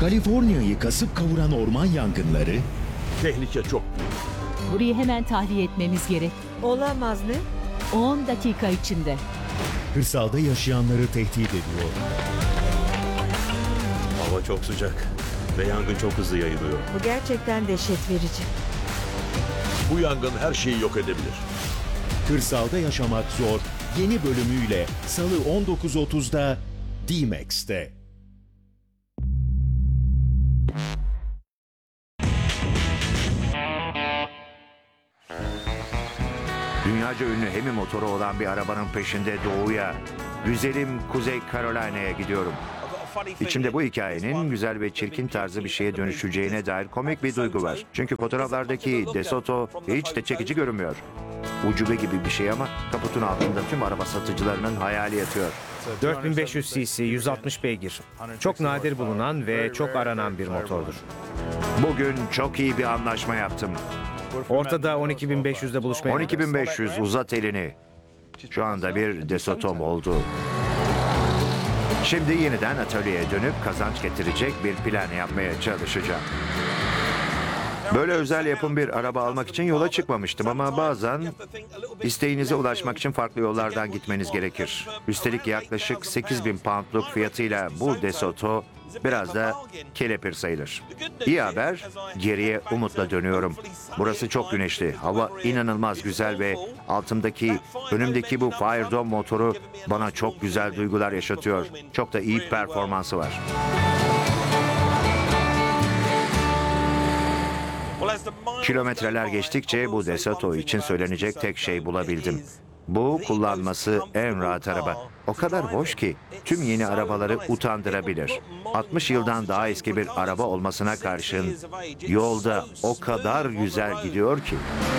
Kaliforniya'yı kasıp kavuran orman yangınları, Tehlike çok büyük. Burayı hemen tahliye etmemiz gerek. Olamaz ne? 10 dakika içinde. kırsalda yaşayanları tehdit ediyor. Hava çok sıcak ve yangın çok hızlı yayılıyor. Bu gerçekten dehşet verici. Bu yangın her şeyi yok edebilir. Kırsalda yaşamak zor yeni bölümüyle Salı 19.30'da D-Max'te. Dünyaca ünlü Hemi motoru olan bir arabanın peşinde doğuya, güzelim Kuzey Carolina'ya gidiyorum. İçimde bu hikayenin güzel ve çirkin tarzı bir şeye dönüşeceğine dair komik bir duygu var. Çünkü fotoğraflardaki DeSoto hiç de çekici görünmüyor. Ucube gibi bir şey ama kaputun altında tüm araba satıcılarının hayali yatıyor. 4500 cc, 160 beygir. Çok nadir bulunan ve çok aranan bir motordur. Bugün çok iyi bir anlaşma yaptım. Ortada 12.500'de buluşmaya 12.500 uzat elini. Şu anda bir DeSoto'm oldu. Şimdi yeniden atölyeye dönüp kazanç getirecek bir plan yapmaya çalışacağım. Böyle özel yapım bir araba almak için yola çıkmamıştım ama bazen isteğinize ulaşmak için farklı yollardan gitmeniz gerekir. Üstelik yaklaşık 8.000 poundluk fiyatıyla bu DeSoto biraz da kelepir sayılır. İyi haber, geriye umutla dönüyorum. Burası çok güneşli, hava inanılmaz güzel ve önümdeki bu Firedome motoru bana çok güzel duygular yaşatıyor. Çok da iyi performansı var. Kilometreler geçtikçe bu DeSoto için söylenecek tek şey bulabildim. Bu kullanması en rahat araba. O kadar hoş ki tüm yeni arabaları utandırabilir. 60 yıldan daha eski bir araba olmasına karşın yolda o kadar güzel gidiyor ki.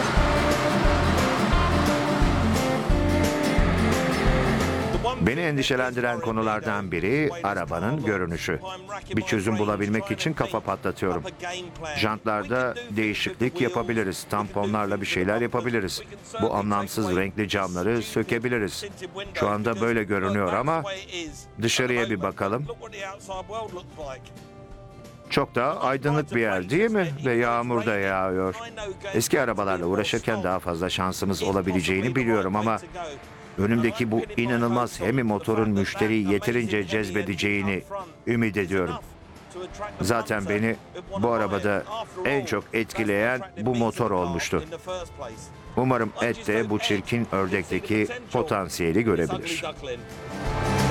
Beni endişelendiren konulardan biri arabanın görünüşü. Bir çözüm bulabilmek için kafa patlatıyorum. Jantlarda değişiklik yapabiliriz. Tamponlarla bir şeyler yapabiliriz. Bu anlamsız renkli camları sökebiliriz. Şu anda böyle görünüyor ama dışarıya bir bakalım. Çok daha aydınlık bir yer değil mi? Ve yağmur da yağıyor. Eski arabalarla uğraşırken daha fazla şansımız olabileceğini biliyorum ama önümdeki bu inanılmaz Hemi motorun müşteriyi yeterince cezbedeceğini ümit ediyorum. Zaten beni bu arabada en çok etkileyen bu motor olmuştu. Umarım Ed de bu çirkin ördekteki potansiyeli görebilir.